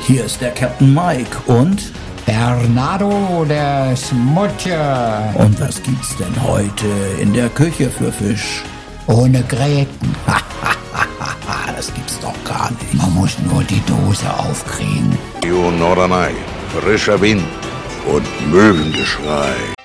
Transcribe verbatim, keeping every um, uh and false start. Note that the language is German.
Hier ist der Captain Mike und Bernardo der Smutscher. Und was gibt's denn heute in der Küche für Fisch? Ohne Gräten. Das gibt's doch gar nicht. Man muss nur die Dose aufkriegen. Norderney, frischer Wind und Möwengeschrei.